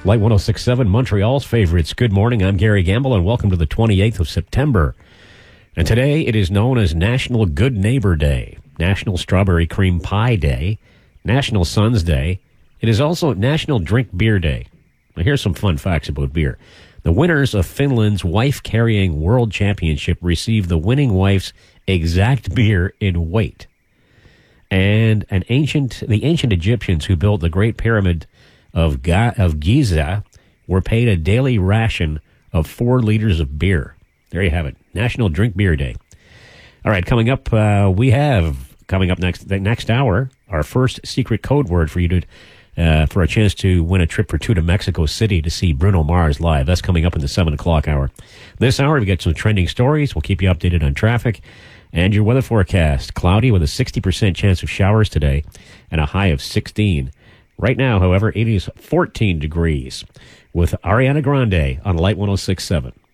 Light 106.7, Montreal's favorites. Good morning, I'm Gary Gamble, and welcome to the 28th of September. And today it is known as National Good Neighbor Day, National Strawberry Cream Pie Day, National Sons Day. It is also National Drink Beer Day. Now here's some fun facts about beer. The winners of Finland's wife-carrying world championship received the winning wife's exact beer in weight. And the ancient Egyptians who built the Great Pyramid of Giza were paid a daily ration of 4 liters of beer. There you have it. National Drink Beer Day. All right, coming up next hour, our first secret code word for you to for a chance to win a trip for 2 to Mexico City to see Bruno Mars live. That's coming up in the 7 o'clock hour. This hour, we get some trending stories. We'll keep you updated on traffic and your weather forecast. Cloudy with a 60% chance of showers today and a high of 16. Right now, however, it is 14 degrees with Ariana Grande on Light 106.7.